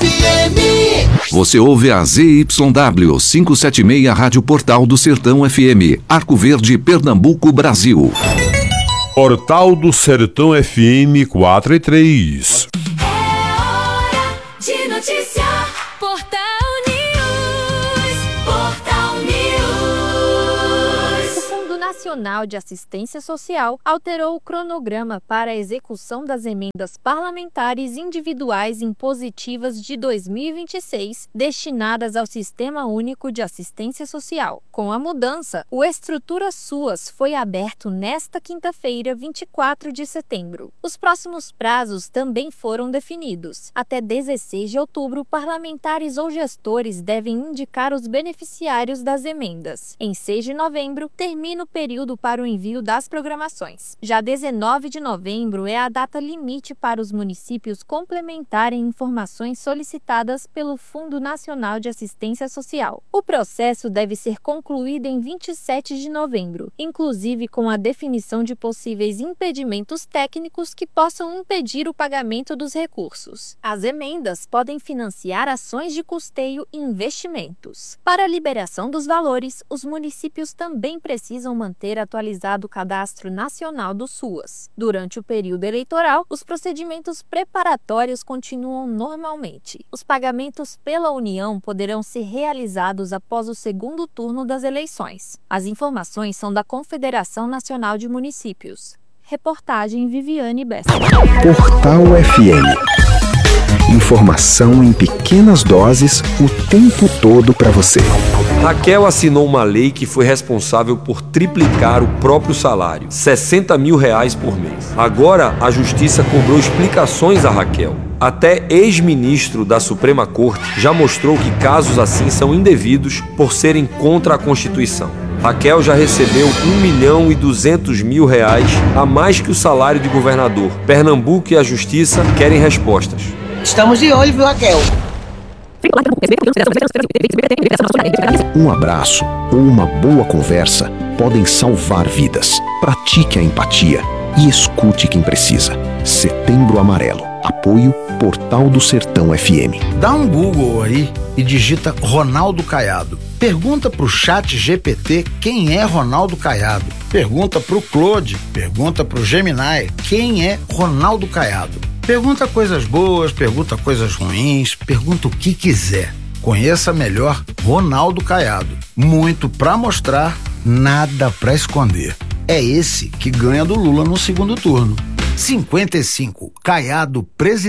FM. Você ouve a ZYW 576 Rádio Portal do Sertão FM, Arco Verde, Pernambuco, Brasil. Portal do Sertão FM 4 e 3. É hora de noticiar. Portal News. Portal News. O Fundo Nacional de Assistência Social alterou o cronograma para a execução das emendas parlamentares individuais impositivas de 2026, destinadas ao Sistema Único de Assistência Social. Com a mudança, o Estrutura SUAS foi aberto nesta quinta-feira, 24 de setembro. Os próximos prazos também foram definidos. Até 16 de outubro, parlamentares ou gestores devem indicar os beneficiários das emendas. Em 6 de novembro, termina o período para o envio das programações. Já 19 de novembro é a data limite para os municípios complementarem informações solicitadas pelo Fundo Nacional de Assistência Social. O processo deve ser concluído em 27 de novembro, inclusive com a definição de possíveis impedimentos técnicos que possam impedir o pagamento dos recursos. As emendas podem financiar ações de custeio e investimentos. Para a liberação dos valores, os municípios também precisam manter atualizado o Cadastro Nacional do SUAS. Durante o período eleitoral, os procedimentos preparatórios continuam normalmente. Os pagamentos pela União poderão ser realizados após o segundo turno das eleições. As informações são da Confederação Nacional de Municípios. Reportagem Viviane Bessa. Portal FM. Informação em pequenas doses o tempo todo para você. Raquel assinou uma lei que foi responsável por triplicar o próprio salário, R$60 mil por mês. Agora, a Justiça cobrou explicações a Raquel. Até ex-ministro da Suprema Corte já mostrou que casos assim são indevidos por serem contra a Constituição. Raquel já recebeu R$1.200.000 a mais que o salário de governador. Pernambuco e a Justiça querem respostas. Estamos de olho, viu, Raquel? Um abraço ou uma boa conversa podem salvar vidas. Pratique a empatia e escute quem precisa. Setembro Amarelo. Apoio Portal do Sertão FM. Dá um Google aí e digita Ronaldo Caiado. Pergunta pro Chat GPT quem é Ronaldo Caiado. Pergunta pro Claude, pergunta pro Gemini quem é Ronaldo Caiado. Pergunta coisas boas, pergunta coisas ruins, pergunta o que quiser. Conheça melhor Ronaldo Caiado. Muito pra mostrar, nada pra esconder. É esse que ganha do Lula no segundo turno. 55, Caiado presidente.